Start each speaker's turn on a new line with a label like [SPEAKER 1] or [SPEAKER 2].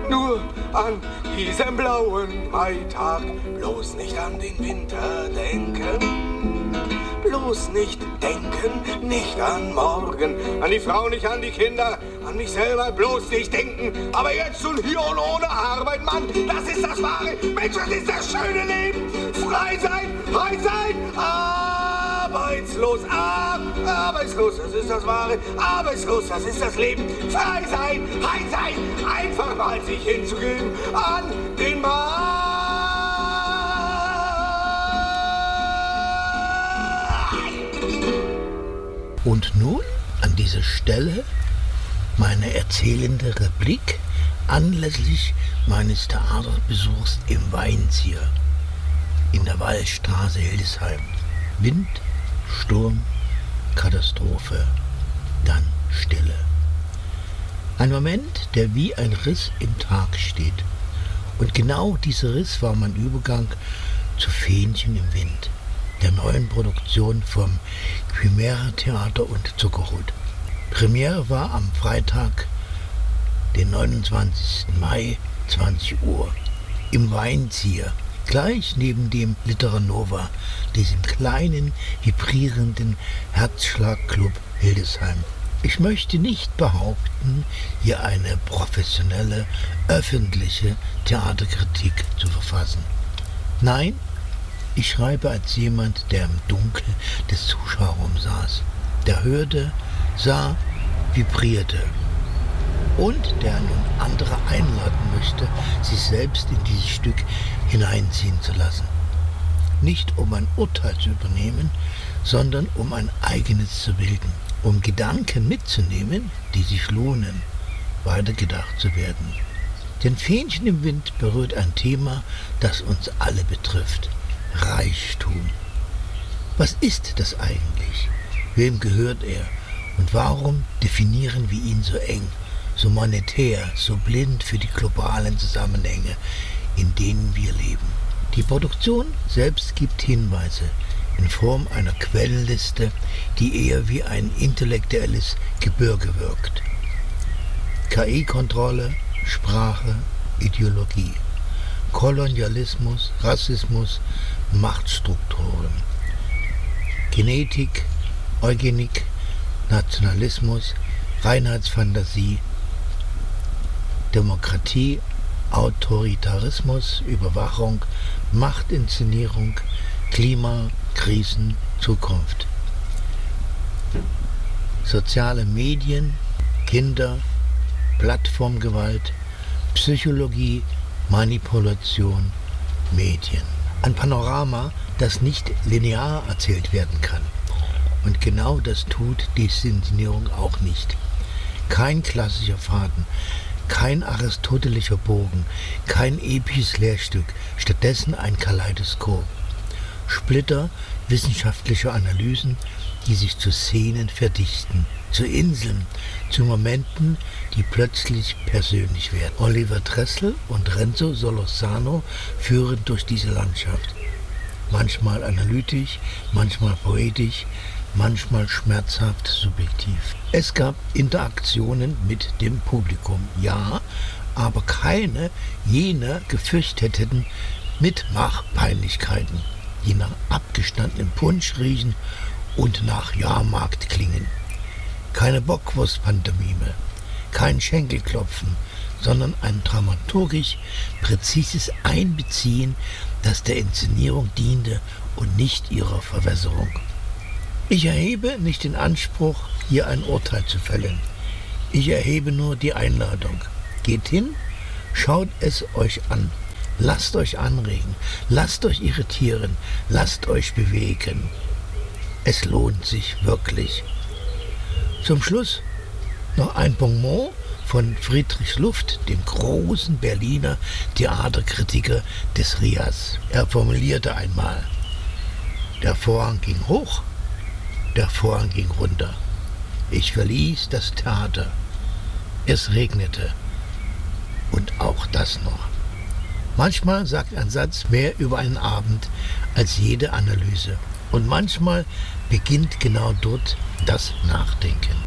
[SPEAKER 1] nur an diesem blauen Maitag. Bloß nicht an den Winter denken, bloß nicht denken, nicht an morgen, an die Frau, nicht an die Kinder, an mich selber bloß nicht denken. Aber jetzt und hier und ohne Arbeit, Mann, das ist das Wahre. Mensch, das ist das schöne Leben. Frei sein, arbeitslos, arbeitslos, das ist das Wahre. Arbeitslos, das ist das Leben. Frei sein, einfach mal sich hinzugeben an den Markt.
[SPEAKER 2] Und nun an dieser Stelle meine erzählende Replik anlässlich meines Theaterbesuchs im Weinzieher in der Wallstraße Hildesheim. Wind, Sturm, Katastrophe, dann Stille. Ein Moment, der wie ein Riss im Tag steht. Und genau dieser Riss war mein Übergang zu Fähnchen im Wind, der neuen Produktion vom Chimära Theater und Zuckerhut. Premiere war am Freitag, den 29. Mai, 20 Uhr, im Weinzieher, gleich neben dem Literanova, diesem kleinen, vibrierenden Herzschlagclub Hildesheim. Ich möchte nicht behaupten, hier eine professionelle, öffentliche Theaterkritik zu verfassen. Nein, ich schreibe als jemand, der im Dunkel des Zuschauerraums saß, der hörte, sah, vibrierte und der nun andere einladen möchte, sich selbst in dieses Stück hineinziehen zu lassen. Nicht um ein Urteil zu übernehmen, sondern um ein eigenes zu bilden, um Gedanken mitzunehmen, die sich lohnen, weitergedacht zu werden. Denn Fähnchen im Wind berührt ein Thema, das uns alle betrifft: Reichtum. Was ist das eigentlich? Wem gehört er? Und warum definieren wir ihn so eng, so monetär, so blind für die globalen Zusammenhänge, in denen wir leben? Die Produktion selbst gibt Hinweise in Form einer Quellenliste, die eher wie ein intellektuelles Gebirge wirkt. KI-Kontrolle, Sprache, Ideologie, Kolonialismus, Rassismus, Machtstrukturen, Genetik, Eugenik, Nationalismus, Reinheitsfantasie, Demokratie, Autoritarismus, Überwachung, Machtinszenierung, Klima, Krisen, Zukunft. Soziale Medien, Kinder, Plattformgewalt, Psychologie, Manipulation, Medien. Ein Panorama, das nicht linear erzählt werden kann. Und genau das tut die Inszenierung auch nicht. Kein klassischer Faden, kein aristotelischer Bogen, kein episches Lehrstück, stattdessen ein Kaleidoskop. Splitter wissenschaftlicher Analysen, die sich zu Szenen verdichten, zu Inseln, zu Momenten, die plötzlich persönlich werden. Oliver Dressel und Renzo Solorzano führen durch diese Landschaft. Manchmal analytisch, manchmal poetisch, manchmal schmerzhaft subjektiv. Es gab Interaktionen mit dem Publikum, ja, aber keine jener gefürchteten Mitmachpeinlichkeiten, die nach abgestandenem Punsch riechen und nach Jahrmarkt klingen. Keine Bockwurstpantomime, kein Schenkelklopfen, sondern ein dramaturgisch präzises Einbeziehen, das der Inszenierung diente und nicht ihrer Verwässerung. Ich erhebe nicht den Anspruch, hier ein Urteil zu fällen. Ich erhebe nur die Einladung. Geht hin, schaut es euch an. Lasst euch anregen, lasst euch irritieren, lasst euch bewegen. Es lohnt sich wirklich. Zum Schluss noch ein Bonmot von Friedrich Luft, dem großen Berliner Theaterkritiker des RIAS. Er formulierte einmal: Der Vorhang ging hoch, der Vorhang ging runter. Ich verließ das Theater. Es regnete. Und auch das noch. Manchmal sagt ein Satz mehr über einen Abend als jede Analyse. Und manchmal beginnt genau dort das Nachdenken.